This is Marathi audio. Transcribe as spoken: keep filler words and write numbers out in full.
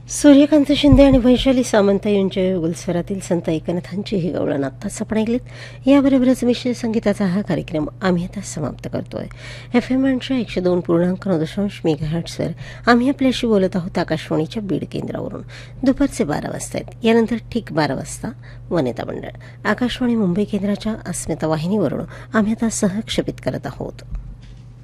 सूर्यकांत शिंदे आणि वैशाली सामंत यांच्या युगलस्वरातील संत एकनाथांची ही गवळण आत्ताच आपण ऐकलीत. याबरोबरच विषय संगीताचा हा कार्यक्रम आम्ही आता समाप्त करतोय. एफ एम म्हणच्या एकशे दोन पूर्णांक नऊ दशांश मेगाहर्ट्सवर आम्ही आपल्याशी बोलत आहोत आकाशवाणीच्या बीड केंद्रावरून. दुपारचे बारा वाजता आहेत. यानंतर ठीक बारा वाजता वनिता मंडळ आकाशवाणी मुंबई केंद्राच्या अस्मिता वाहिनीवरून आम्ही आता सहक्षेपित करत आहोत.